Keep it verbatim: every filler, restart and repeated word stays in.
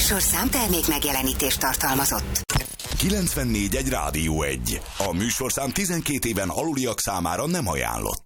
műsorszám termék megjelenítést tartalmazott. kilencvennégy egy Rádió egy. A műsorszám tizenkét éven aluliak számára nem ajánlott.